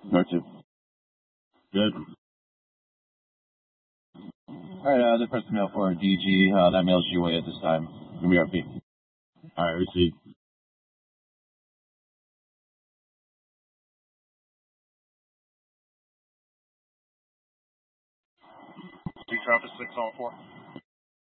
North 2. Good. Alright, the first mail for DG, that mail's your way at this time. WRP. Alright, receive. Traffic 6 on 4.